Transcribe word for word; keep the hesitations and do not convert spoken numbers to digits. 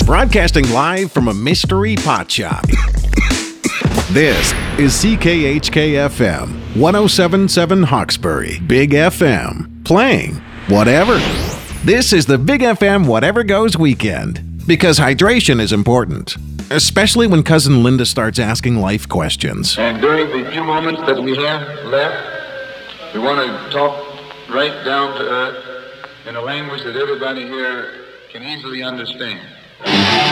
Broadcasting live from a mystery pot shop. This is C K H K F M, one oh seven point seven Hawkesbury, Big F M, playing whatever. This is the Big F M Whatever Goes weekend, because hydration is important, especially when Cousin Linda starts asking life questions. And during the few moments that we have left, we want to talk right down to earth in a language that everybody here can easily understand.